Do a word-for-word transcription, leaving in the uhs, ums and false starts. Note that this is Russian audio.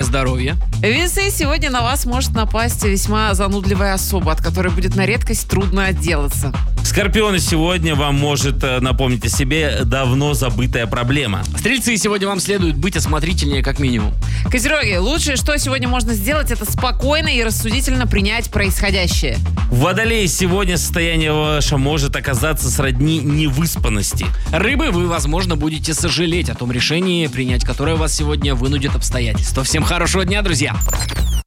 здоровье. Весы, сегодня на вас может напасть весьма занудливая особа, от которой будет на редкость трудно отделаться. Скорпионы, сегодня вам может э, напомнить о себе давно забытая проблема. Стрельцы, сегодня вам следует быть осмотрительнее как минимум. Козероги, лучшее, что сегодня можно сделать, это спокойно и рассудительно принять происходящее. Водолеи, сегодня состояние ваше может оказаться сродни невыспанности. Рыбы, вы, возможно, будете сожалеть о том решении, принять которое вас сегодня вынудит обстоятельства. Всем хорошего дня, друзья!